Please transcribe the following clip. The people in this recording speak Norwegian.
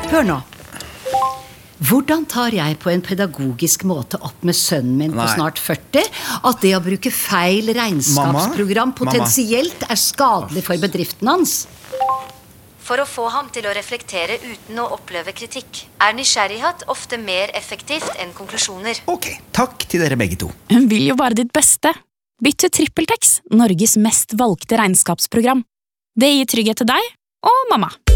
Hør nå. Hvordan tar jeg på en pedagogisk måte opp med sønnen min på snart 40 at det å bruke feil regnskapsprogram potensielt skadelig for bedriften hans? For å få ham til å reflektere uten å oppleve kritikk, nysgjerrighet ofte mer effektivt enn konklusjoner. Ok, takk til dere begge to. Hun vil jo bare ditt beste. Bytt til TrippelTex, Norges mest valgte regnskapsprogram. Det gir trygghet til deg og mamma.